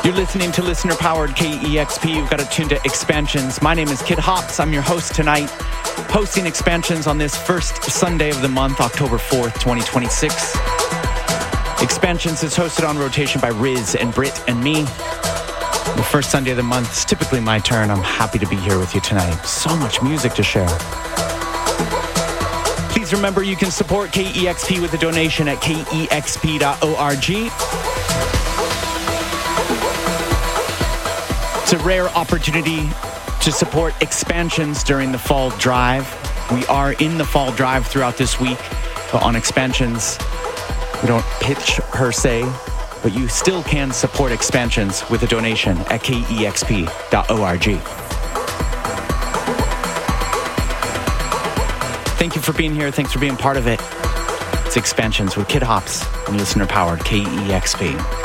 You're listening to listener-powered KEXP. You've got it tuned to Expansions. My name is Kid Hops. I'm your host tonight, hosting Expansions on this first Sunday of the month, October 4th, 2026. Expansions is hosted on rotation by Riz and Britt and me. The first Sunday of the month is typically my turn. I'm happy to be here with you tonight. So much music to share. Please remember you can support KEXP with a donation at kexp.org. It's a rare opportunity to support Expansions during the fall drive. We are in the fall drive throughout this week, but on Expansions, we don't pitch per se, but you still can support Expansions with a donation at kexp.org. Thank you for being here. Thanks for being part of it. It's Expansions with Kid Hops and listener-powered KEXP.